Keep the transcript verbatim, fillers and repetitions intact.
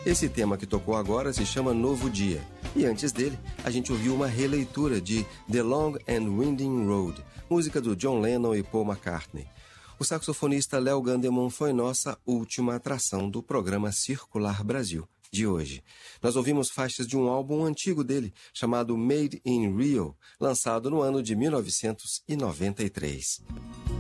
Esse tema que tocou agora se chama Novo Dia. E antes dele, a gente ouviu uma releitura de The Long and Winding Road, música do John Lennon e Paul McCartney. O saxofonista Léo Gandeman foi nossa última atração do programa Circular Brasil de hoje. Nós ouvimos faixas de um álbum antigo dele, chamado Made in Rio, lançado no ano de mil novecentos e noventa e três.